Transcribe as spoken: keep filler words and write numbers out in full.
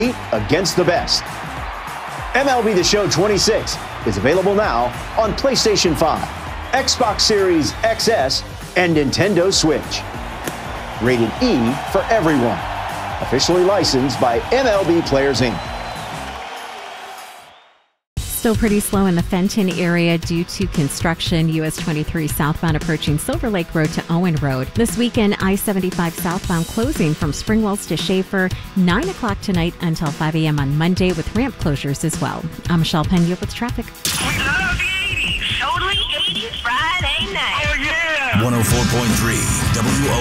against the best. M L B The Show twenty-six is available now on PlayStation five, Xbox Series X S, and Nintendo Switch. Rated E for everyone. Officially licensed by M L B Players, Incorporated. Still pretty slow in the Fenton area due to construction. U S twenty-three southbound approaching Silver Lake Road to Owen Road. This weekend, I seventy-five southbound closing from Springwells to Schaefer, nine o'clock tonight until five a.m. on Monday with ramp closures as well. I'm Michelle Pena with traffic. We love the eighties. Totally eighties Friday night. Oh, yeah. one oh four point three W O